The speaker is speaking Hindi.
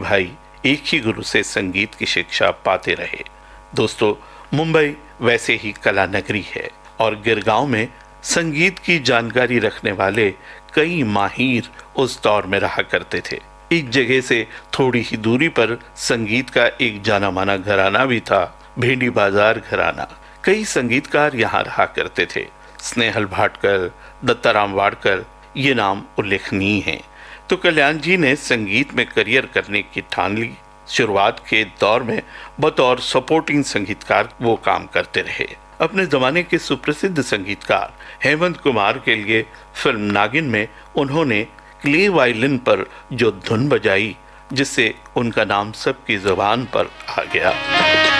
भाई एक ही गुरु से संगीत की शिक्षा पाते रहे। दोस्तों, मुंबई वैसे ही कला नगरी है और गिरगांव में संगीत की जानकारी रखने वाले कई माहिर उस दौर में रहा करते थे। एक जगह से थोड़ी ही दूरी पर संगीत का एक जाना माना घराना भी था, भेंडी बाजार घराना। कई संगीतकार यहाँ रहा करते थे। स्नेहल भाटकर, दत्ताराम वाडकर, ये नाम उल्लेखनीय हैं। तो कल्याण जी ने संगीत में करियर करने की ठान ली। शुरुआत के दौर में बतौर सपोर्टिंग संगीतकार वो काम करते रहे। अपने जमाने के सुप्रसिद्ध संगीतकार हेमंत कुमार के लिए फिल्म नागिन में उन्होंने क्ले वायलिन पर जो धुन बजाई, जिससे उनका नाम सबकी जुबान पर आ गया।